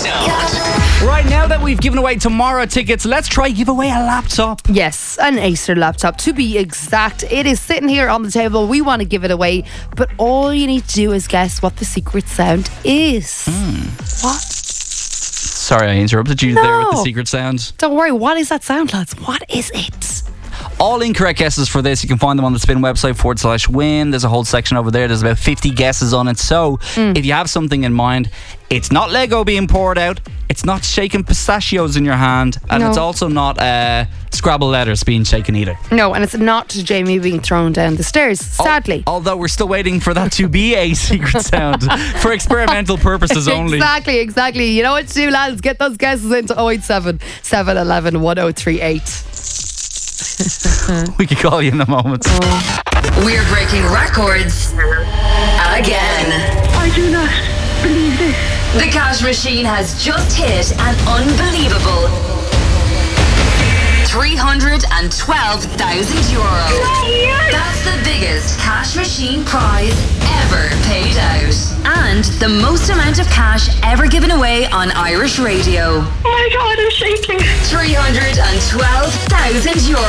sound. Right, now that we've given away Tomorrow tickets, let's try give away a laptop. Yes, an Acer laptop to be exact. It is sitting here on the table. We want to give it away, but all you need to do is guess what the secret sound is. What? Sorry, I interrupted you there with the secret sound. Don't worry, what is that sound, lads? What is it? All incorrect guesses for this, you can find them on the Spin website /win. There's a whole section over there. There's about 50 guesses on it. So if you have something in mind, it's not Lego being poured out, it's not shaking pistachios in your hand, and it's also not Scrabble letters being shaken either. No, and it's not Jamie being thrown down the stairs, sadly. Although we're still waiting for that to be a secret sound for experimental purposes only. Exactly. You know what to do, lads? Get those guesses into 087 711 1038. We could call you in a moment. We're breaking records again. I do not believe this. The cash machine has just hit an unbelievable €312,000. That's the biggest cash machine prize ever paid out. And the most amount of cash ever given away on Irish radio. Oh my God, I'm shaking. €312,000.